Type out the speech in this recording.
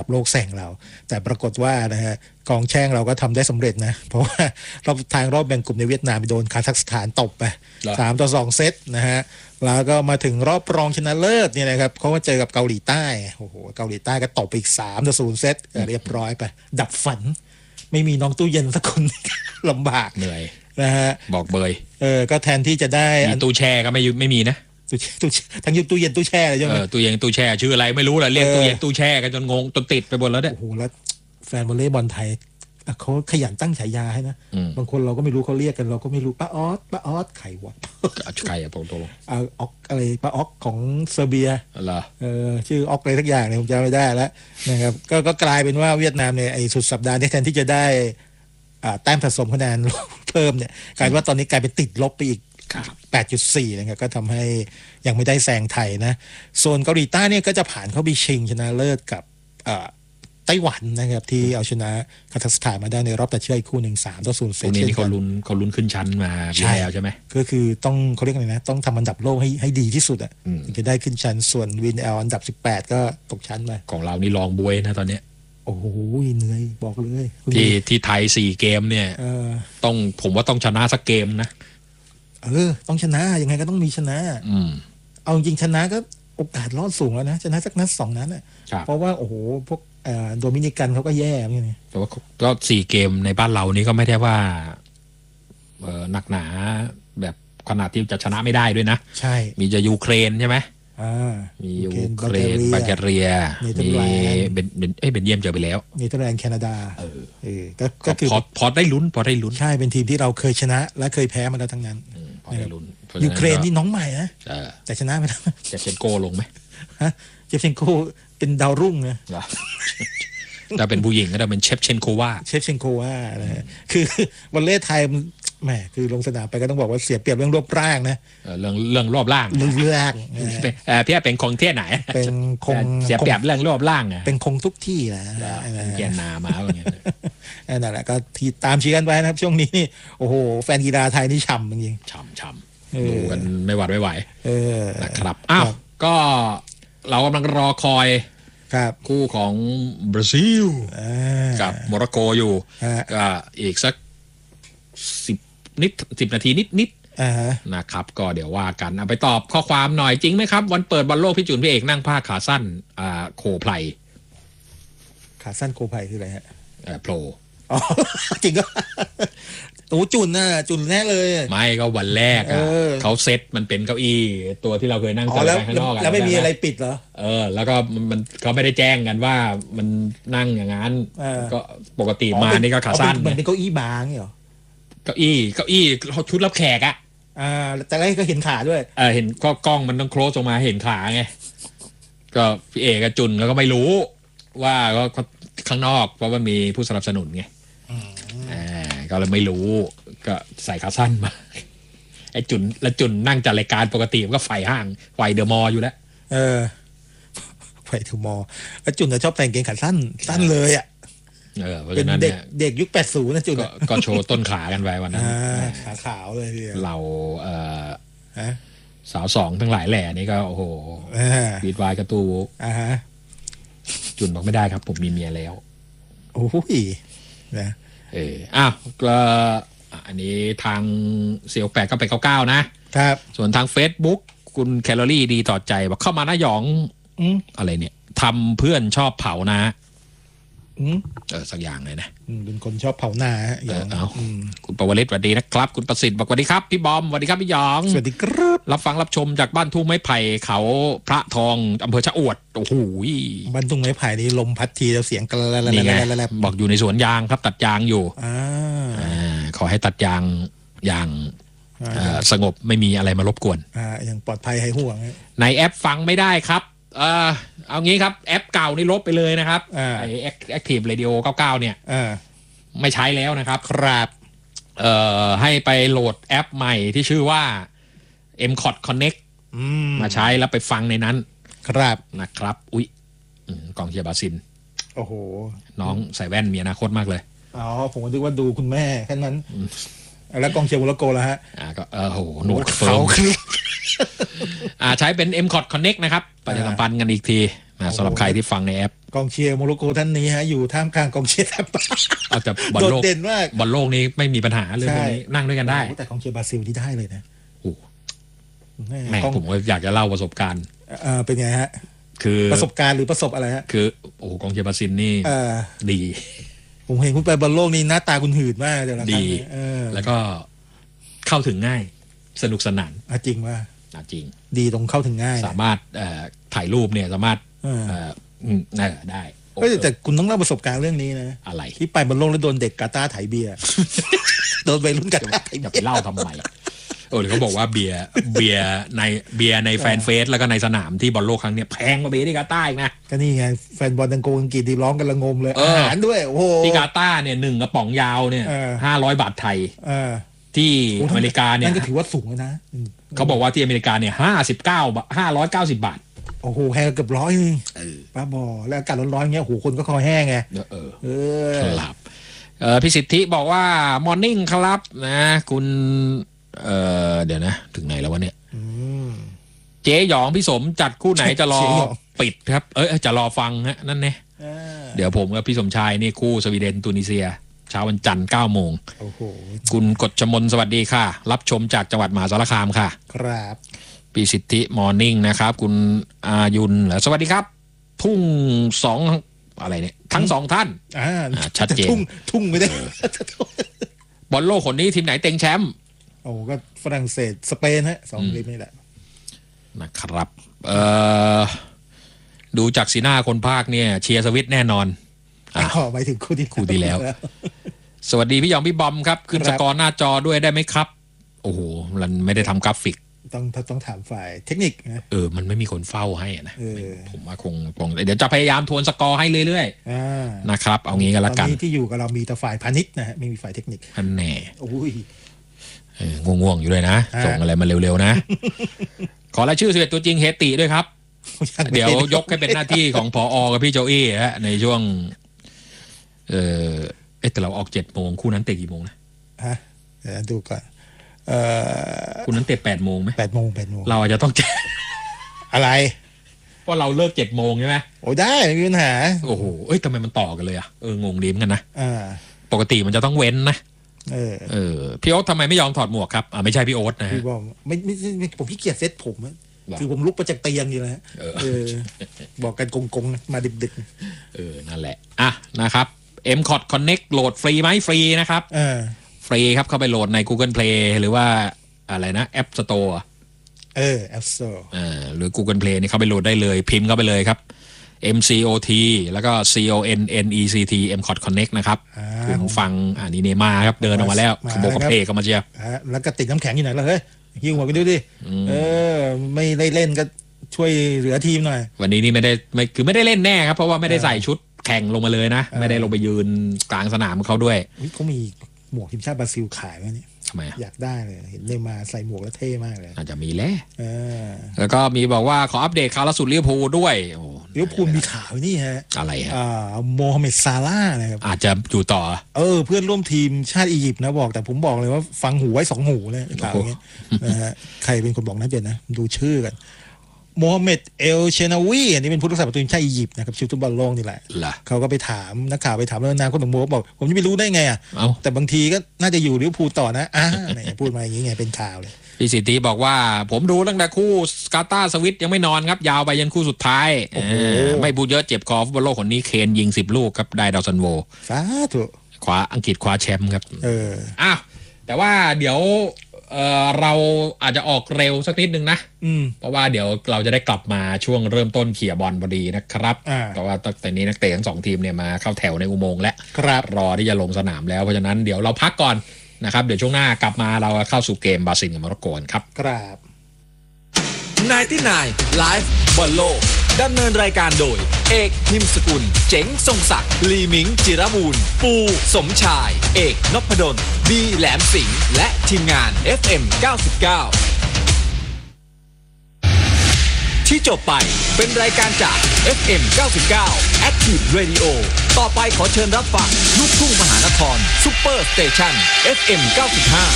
ดับโลกแซงเราแต่ปรากฏว่านะฮะกองแช่งเราก็ทำได้สำเร็จนะเพราะว่ารอบแบ่งกลุ่มในเวียดนามไปโดนคาซัคสถานตบไป3-2 เซตนะฮะแล้วก็มาถึงรอบรองชนะเลิศเนี่ยนะครับเขาก็เจอกับเกาหลีใต้โอ้โหเกาหลีใต้ก็ตบไปอีก3-0 เซตเรียบร้อยไปดับฝันไม่มีน้องตู้เย็นสักคน ลำบากเหนื่อยนะฮะบอกเบยก็แทนที่จะได้ตู้แช่ก็ไม่มีนะทั้งยุคตู้เย็นตู้แช่เลยใช่ไหมตู้เย็นตู้แช่ชื่ออะไรไม่รู้แหละเรียกตู้เย็นตู้แช่กันจนงงจนติดไปหมดแล้วเนี่ยโอ้โหแล้วแฟนวอลเลย์บอลไทยเขาขยันตั้งฉายาให้นะบางคนเราก็ไม่รู้เขาเรียกกันเราก็ไม่รู้ป้าออสไข่วะไข่อะโตออกอะไรป้าออกของเซอร์เบียเหรอชื่อออกอะไรสักอย่างเนี่ยผมจำไม่ได้แล้วนะครับก็กลายเป็นว่าเวียดนามเนี่ยไอ้สุดสัปดาห์นี้แทนที่จะได้แต้มสะสมคะแนนเพิ่มเนี่ยกลายว่าตอนนี้กลายเป็นติดลบไปอีก8.4 นะครับก็ทำให้ยังไม่ได้แซงไทยนะส่วนเกาหลีใต้เนี่ยก็จะผ่านเข้าไปชิงชนะเลิศกับไต้หวันนะครับที่เอาชนะคาซัคสถานมาได้ในรอบตัดเชือกอีกคู่หนึ่ง3-0 เซตนี้เขาลุ้นขึ้นชั้นมาแล้วใช่ไหมก็คือต้องเขาเรียกอะไรนะต้องทำอันดับโลกให้ดีที่สุดถึงจะได้ขึ้นชั้นส่วนวินอันดับ18ก็ตกชั้นไปของเรานี่รองบวยนะตอนนี้โอ้โหเหนื่อยบอกเลยที่ไทย4 เกมเนี่ยผมว่าต้องชนะสักเกมนะต้องชนะยังไงก็ต้องมีชนะเอาจริงชนะก็โอกาสรอดสูงแล้วนะชนะสักนัด2 นัดเพราะว่าโอ้โหพวกโดมินิกันเขาก็แย่อย่างนี้แต่ว่าก็4 เกมในบ้านเรานี่ก็ไม่ได้ว่าหนักหนาแบบขนาดที่จะชนะไม่ได้ด้วยนะใช่มีจะยูเครนใช่ไหมมียูเครนบัลแกเรียมีเบนเยียมเจอไปแล้วเนเธอร์แลนด์แคนาดาก็คือพอได้ลุ้นใช่เป็นทีมที่เราเคยชนะและเคยแพ้มาแล้วทั้งนั้นพอได้ลุ้นยูเครนนี่น้องใหม่นะแต่ชนะไปแล้วจะเชนโกลงไหมเจฟเชนโกเป็นดาวรุ่งนะแต่เป็นผู้หญิงก็จะเป็นเชฟเชนโควานะคือวอลเลย์ไทยแหมคือลงสนามไปก็ต้องบอกว่าเสียเปรียบเรื่องรูปร่างนะเรื่องรอบล่างพี่เป็นคงเที่ยไหนเป็นคงเสียเปรียบเรื่องรอบล่างไงเป็นคงทุกที่แหละแกนนามาอย่างเงี้ยนั่นแหละก็ที่ตามเชียร์กันไปนะครับช่วงนี้นี่โอ้โหแฟนกีฬาไทยนี่ฉ่ำจริงฉ่ำดูกันไม่หวัดไม่ไหวนะครับอ้าวก็เรากำลังรอคอยคู่ของบราซิลกับโมร็อกโกอยู่ก็อีกสัก10 นาทีนิดนะครับก็เดี๋ยวว่ากันเอาไปตอบข้อความหน่อยจริงไหมครับวันเปิดบอลโลกพี่จุนพี่เอกนั่งผ้าขาสั้นโคไพรขาสั้นโคไพรคืออะไรฮะโผล่จริงก็โอ้จุนแน่เลยไม่ก็วันแรกเขาเซตมันเป็นเก้าอี้ตัวที่เราเคยนั่งกันข้างนอกแล้วไม่มีอะไรปิดเหรอแล้วก็มันเขาไม่ได้แจ้งกันว่ามันนั่งอย่างนั้นก็ปกติมานี่ก็ขาสั้นเหมือนเป็นเก้าอี้บางเหรอเก้าอี้ชุดรับแขกแต่ก็เห็นขาด้วยเห็นก็กล้องมันต้องโคลสออกมาเห็นขาไงก็พี่เอกกับจุนก็ไม่รู้ว่าก็ข้างนอกเพราะว่ามีผู้สนับสนุนไงก็เลยไม่รู้ก็ใส่ขาสั้นมาไอ้จุนนั่งจัดรายการปกติมันก็ไฟห้างไฟเดอะมอลล์อยู่แล้วไฟเดอะมอลล์แล้วจุนจะชอบแต่งเกงขาสั้นเลยเป็นเด็กยุค80นะจุนก็โชว์ต้นขากันไปวันนั้นขาขาวเลยเราสาว2ทั้งหลายแหล่นี่ก็โอ้โหบีดวายกระตูจุนบอกไม่ได้ครับผมมีเมียแล้วโอ้ยนะก็อันนี้ทางเซียว8ก็ไป99นะครับส่วนทาง Facebook คุณแคลอรี่ดีต่อใจบอกเข้ามานะหยองอะไรเนี่ยทำเพื่อนชอบเผานะสักอย่างเลยนะเป็นคนชอบเผาหน้าคุณปวริศสวัสดีนะครับคุณประสิทธิ์บอกสวัสดีครับพี่บอมสวัสดีครับพี่หยองสวัสดีครับรับฟังรับชมจากบ้านทุ่งไม้ไผ่เขาพระทองอำเภอชะอวดโอ้โหบ้านทุ่งไม้ไผ่นี่ลมพัดทีแล้วเสียงกระแลบอกอยู่ในสวนยางครับตัดยางอยู่ขอให้ตัดยางอย่างสงบไม่มีอะไรมารบกวนอย่างปลอดภัยให้ห่วงในแอปฟังไม่ได้ครับเอางี้ครับแอปเก่านี่ลบไปเลยนะครับไอ้ Active Radio 99เนี่ยไม่ใช้แล้วนะครับครับให้ไปโหลดแอปใหม่ที่ชื่อว่า MCOT Connect มาใช้แล้วไปฟังในนั้นครับนะครับอุ๊ยกองเชียร์บราซิลโอ้โหน้องใส่แว่นมีอนาคตมากเลยผมก็นึกว่าดูคุณแม่แค่นั้นแล้วกองเชียร์โมร็อกโกแล้วฮะก็โหหนวดเฟิร์มใช้เป็น MCOT Connect นะครับประชาสัมพันธ์กันอีกทีนะสำหรับใครที่ฟังในแอปกองเชียร์โมร็อกโกท่านนี้ฮะอยู่ท่ามกลางกองเชียร์แทบเอาแต่บอลโลกโดดเด่นมากบอลโลกนี้ไม่มีปัญหาเลยพวกนี้นั่งด้วยกันได้แต่กองเชียร์บราซิลที่ได้เลยนะโอ้แม่ผมก็อยากจะเล่าประสบการณ์เป็นไงฮะคือประสบการณ์หรือประสบอะไรฮะคือโอ้กองเชียร์บราซิลนี่ดีผมเห็นคุณไปบอลโลกนี่หน้าตาคุณหืดมากเดี๋ยวละดีแล้วก็เข้าถึงง่ายสนุกสนานจริงว่าจริงดีตรงเข้าถึงง่ายสามารถถ่ายรูปเนี่ยสามารถได้แต่คุณต้องเล่าประสบการณ์เรื่องนี้นะอะไรที่ไปบอลโลกแล้วโดนเด็กกาตาร์ไถเบียร์โดนวัยรุ่นกาตาร์ไถเบียร์ไปเล่าทำไมเขาบอกว่าเบียร์ในแฟนเฟสแล้วก็ในสนามที่บอลโลกครั้งนี้แพงกว่าเบียร์ที่กาตาร์อีกนะก็นี่ไงแฟนบอลตังโกอังกฤษที่ร้องกันระงมเลยอาหารด้วยโอ้โหที่กาตาร์เนี่ย1 กระป๋องยาวเนี่ย500 บาทไทยที่อเมริกาเนี่ยนั่นก็ถือว่าสูงนะเขาบอกว่าที่อเมริกาเนี่ย590 บาทโอ้โหแพงเกือบ100นึงป้าบอแล้วอากาศร้อนๆเงี้ยโอ้โหคนก็คอแห้งไงครับพี่สิทธิบอกว่ามอร์นิ่งครับนะคุณเดี๋ยวนะถึงไหนแล้ววะเนี่ยเจ๊หยองพี่สมจัดคู่ไหนจะรอปิดครับจะรอฟังฮะนั่นเนี่ยเดี๋ยวผมกับพี่สมชายนี่คู่สวีเดนตูนิเซียเช้าวันจันทร์ 9 โมงคุณกฎชมนสวัสดีค่ะรับชมจากจังหวัดมหาสารคามค่ะครับพี่สิทธิมอร์นิ่งนะครับคุณอายุนสวัสดีครับทุ่ง2อะไรเนี่ยทั้ง2ท่านชัดเจนทุ่งไม่ได้บอลโลกคนนี้ทีมไหนเต็งแชมป์โอ้ก็ฝรั่งเศสสเปนฮะ2ทีมนี่แหละนะครับดูจากสีหน้าคนภาคเนี่ยเชียร์สวิตแน่นอนไปถึงคู่ที่แล้วสวัสดีพี่ยองพี่บอมครับขึ้นสกอร์หน้าจอด้วยได้ไหมครับโอ้โหมันไม่ได้ทำกราฟิกต้องถามฝ่ายเทคนิคนะมันไม่มีคนเฝ้าให้นะผมว่าคงเดี๋ยวจะพยายามทวนสกอร์ให้เรื่อยๆนะครับเอางี้กันละกันตอนนี้ที่อยู่กับเรามีแต่ฝ่ายพาณิชย์นะฮะไม่มีฝ่ายเทคนิคอันแน่ง่วงๆอยู่เลยนะส่งอะไรมาเร็วๆนะขอรายชื่อ11ตัวจริงเฮติด้วยครับเดี๋ยวยกให้เป็นหน้าที่ของผอ.กับพี่โจอี้ฮะในช่วงแต่เราออก7 โมงคู่นั้นเตะกี่โมงนะเดี๋ยวดูก่อนคู่นั้นเตะ8 โมงไหม 8 โมงเราอาจจะต้องอะไรเพราะเราเลิก7 โมงใช่ไหมโอ้ได้ไม่มีปัญหาโอ้โหทำไมมันต่อกันเลยงงดีเหมือนกันนะปกติมันจะต้องเว้นนะพี่โอ๊ตทำไมไม่ยอมถอดหมวกครับไม่ใช่พี่โอ๊ตนะพี่บอกไม่ผมขี้เกียจเซ็ตผมคือผมลุกไปจากเตียงอยู่แล้วบอกกันกงๆมาดึกๆนั่นแหละนะครับ M-Cot Connect โหลดฟรีไหมฟรีนะครับฟรีครับเข้าไปโหลดใน Google Play หรือว่าอะไรนะ App Store App Store หรือ Google Play นี่เข้าไปโหลดได้เลยพิมพ์เข้าไปเลยครับ MCOT แล้วก็ CONNECT M-Cot Connect นะครับคุณฟังนี่เนม่าครับเดินออกมาแล้วโบกเพก็มาเชียร์แล้วกระติกน้ำแข็งอยู่ไหนล่ะเฮ้ยหิ้วหัวกันดูดิไม่ได้เล่นก็ช่วยเหลือทีมหน่อยวันนี้นี่ไม่ได้เล่นแน่ครับเพราะว่าไม่ได้ใส่ชุดแข่งลงมาเลยนะไม่ได้ลงไปยืนกลางสนามเขาด้วยเขามีหมวกทีมชาติบราซิลขายไหมเนี่ยทำไมอยากได้เลยเห็นเนม่าใส่หมวกแล้วเท่มากเลยอาจจะมีแล้วก็มีบอกว่าขออัปเดตข่าวล่าสุดลิเวอร์พูลด้วยลิเวอร์พูลมีข่าวนี่ฮะอะไรฮะโมฮัมเหม็ดซาลาห์นะครับอาจจะอยู่ต่อเพื่อนร่วมทีมชาติอียิปต์นะบอกแต่ผมบอกเลยว่าฟังหูไว้2 หูเลยข่าวนี้นะฮะใครเป็นคนบอกนะเดี๋ยวนะดูชื่อกันโมฮัมเหม็ดเอลเชนาวีอันนี้เป็นผู้รักษาประตูทีมชาติอียิปต์นะครับชิวฟุตบอลโลกนี่แหละเขาก็ไปถามนักข่าวไปถามแล้วนางคนของโมบอกผมจะไม่รู้ได้ไงแต่บางทีก็น่าจะอยู่ลิเวอร์พูลต่อนะพูดมาอย่างนี้ไงเป็นข่าวเลยพี่สิทธิบอกว่าผมดูตั้งแต่คู่กาตาร์สวิตยังไม่นอนครับยาวไปยันคู่สุดท้ายไม่พูดเยอะเจ็บคอฟุตบอลโลกคนนี้เคนยิง10 ลูกครับได้ดาวซันโวสาธุคว้าอังกฤษคว้าแชมป์ครับแต่ว่าเดี๋ยวเราอาจจะออกเร็วสักนิดนึงนะเพราะว่าเดี๋ยวเราจะได้กลับมาช่วงเริ่มต้นเขี่ยบอลพอดีนะครับเพราะว่าตั้งแต่นี้นักเตะทั้ง2 ทีมเนี่ยมาเข้าแถวในอุโมงค์และรอที่จะลงสนามแล้วเพราะฉะนั้นเดี๋ยวเราพักก่อนนะครับเดี๋ยวช่วงหน้ากลับมาเราเข้าสู่เกมบราซิลกับโมร็อกโกครับครับ 99 Live บอลโลกดำเนินรายการโดยเอกนิมสกุลเจ๋งทรงศักดิ์ลีมิงจิรบูรณ์ปูสมชายเอกนพดลบีแหลมสิงห์และทีมงาน FM 99ที่จบไปเป็นรายการจาก FM 99 Active Radio ต่อไปขอเชิญรับฟังลูกทุ่งมหานครซุปเปอร์สเตชัน FM 95